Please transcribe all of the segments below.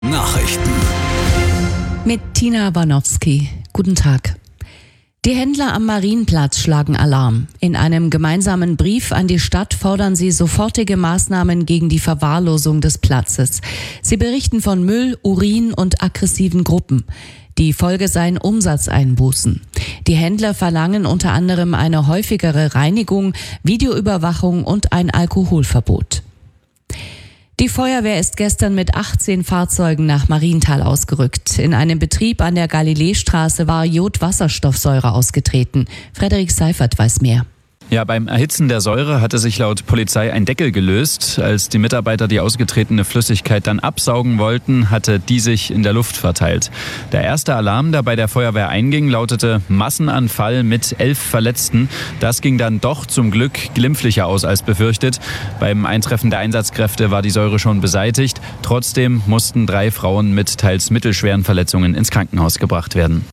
Nachrichten mit Tina Warnowski. Guten Tag. Die Händler am Marienplatz schlagen Alarm. In einem gemeinsamen Brief an die Stadt fordern sie sofortige Maßnahmen gegen die Verwahrlosung des Platzes. Sie berichten von Müll, Urin und aggressiven Gruppen. Die Folge seien Umsatzeinbußen. Die Händler verlangen unter anderem eine häufigere Reinigung, Videoüberwachung und ein Alkoholverbot. Die Feuerwehr ist gestern mit 18 Fahrzeugen nach Marienthal ausgerückt. In einem Betrieb an der Galileestraße war Jodwasserstoffsäure ausgetreten. Frederik Seifert weiß mehr. Ja, beim Erhitzen der Säure hatte sich laut Polizei ein Deckel gelöst. Als die Mitarbeiter die ausgetretene Flüssigkeit dann absaugen wollten, hatte die sich in der Luft verteilt. Der erste Alarm, der bei der Feuerwehr einging, lautete Massenanfall mit 11 Verletzten. Das ging dann doch zum Glück glimpflicher aus als befürchtet. Beim Eintreffen der Einsatzkräfte war die Säure schon beseitigt. Trotzdem mussten 3 Frauen mit teils mittelschweren Verletzungen ins Krankenhaus gebracht werden.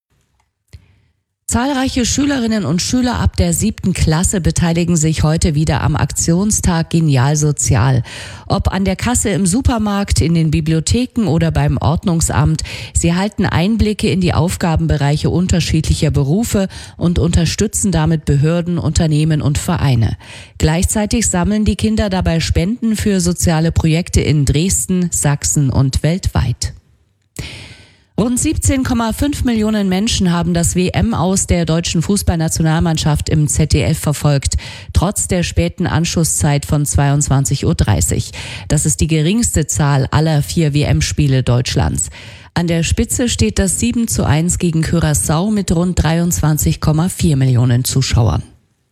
Zahlreiche Schülerinnen und Schüler ab der 7. Klasse beteiligen sich heute wieder am Aktionstag Genial Sozial. Ob an der Kasse im Supermarkt, in den Bibliotheken oder beim Ordnungsamt, sie halten Einblicke in die Aufgabenbereiche unterschiedlicher Berufe und unterstützen damit Behörden, Unternehmen und Vereine. Gleichzeitig sammeln die Kinder dabei Spenden für soziale Projekte in Dresden, Sachsen und weltweit. Rund 17,5 Millionen Menschen haben das WM-Aus der deutschen Fußballnationalmannschaft im ZDF verfolgt, trotz der späten Anschlusszeit von 22:30 Uhr. Das ist die geringste Zahl aller 4 WM-Spiele Deutschlands. An der Spitze steht das 7:1 gegen Curaçao mit rund 23,4 Millionen Zuschauern.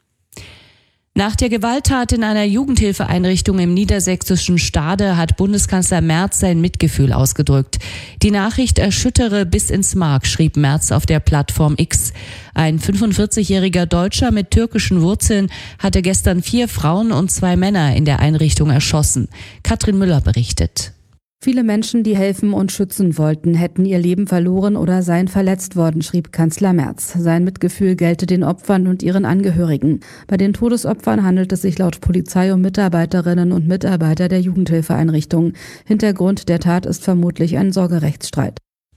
Nach der Gewalttat in einer Jugendhilfeeinrichtung im niedersächsischen Stade hat Bundeskanzler Merz sein Mitgefühl ausgedrückt. Die Nachricht erschüttere bis ins Mark, schrieb Merz auf der Plattform X. Ein 45-jähriger Deutscher mit türkischen Wurzeln hatte gestern 4 Frauen und 2 Männer in der Einrichtung erschossen. Katrin Müller berichtet. Viele Menschen, die helfen und schützen wollten, hätten ihr Leben verloren oder seien verletzt worden, schrieb Kanzler Merz. Sein Mitgefühl gelte den Opfern und ihren Angehörigen. Bei den Todesopfern handelt es sich laut Polizei um Mitarbeiterinnen und Mitarbeiter der Jugendhilfeeinrichtung. Hintergrund der Tat ist vermutlich ein Sorgerechtsstreit.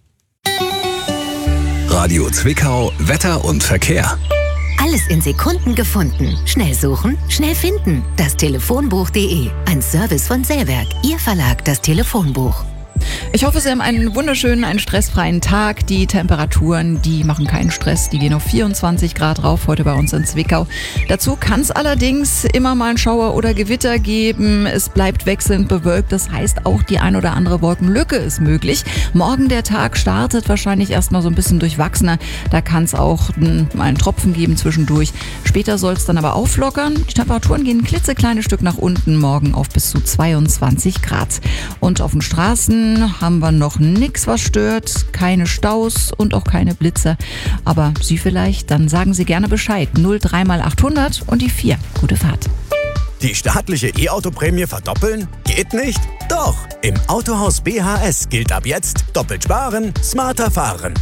Radio Zwickau, Wetter und Verkehr. Alles in Sekunden gefunden. Schnell suchen, schnell finden. Das Telefonbuch.de. Ein Service von Sellwerk. Ihr Verlag, das Telefonbuch. Ich hoffe, Sie haben einen wunderschönen, einen stressfreien Tag. Die Temperaturen, die machen keinen Stress. Die gehen auf 24 Grad rauf heute bei uns in Zwickau. Dazu kann es allerdings immer mal einen Schauer oder Gewitter geben. Es bleibt wechselnd bewölkt. Das heißt, auch die ein oder andere Wolkenlücke ist möglich. Morgen der Tag startet wahrscheinlich erstmal so ein bisschen durchwachsener. Da kann es auch einen Tropfen geben zwischendurch. Später soll es dann aber auflockern. Die Temperaturen gehen ein klitzekleines Stück nach unten. Morgen auf bis zu 22 Grad. Und auf den Straßen haben wir noch nichts, was stört, keine Staus und auch keine Blitze. Aber Sie vielleicht, dann sagen Sie gerne Bescheid. 03 mal 800 und die 4. Gute Fahrt. Die staatliche E-Auto-Prämie verdoppeln? Geht nicht? Doch! Im Autohaus BHS gilt ab jetzt doppelt sparen, smarter fahren.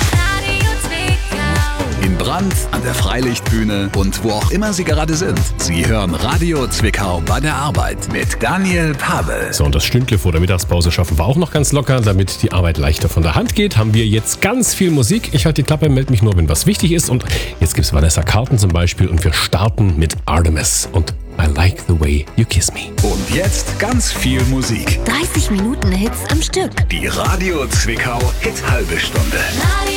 In Brand, an der Freilichtbühne und wo auch immer Sie gerade sind. Sie hören Radio Zwickau bei der Arbeit mit Daniel Pavel. So, und das Stündle vor der Mittagspause schaffen wir auch noch ganz locker. Damit die Arbeit leichter von der Hand geht, haben wir jetzt ganz viel Musik. Ich halte die Klappe, melde mich nur, wenn was wichtig ist. Und jetzt gibt's Vanessa Carlton zum Beispiel. Und wir starten mit Artemis und I Like the Way You Kiss Me. Und jetzt ganz viel Musik. 30 Minuten Hits am Stück. Die Radio Zwickau Hit halbe Stunde.